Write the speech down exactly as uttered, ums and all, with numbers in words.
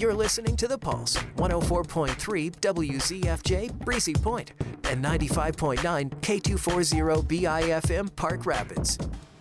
You're listening to The Pulse, one oh four point three W Z F J Breezy Point and ninety-five point nine K two forty B I F M Park Rapids.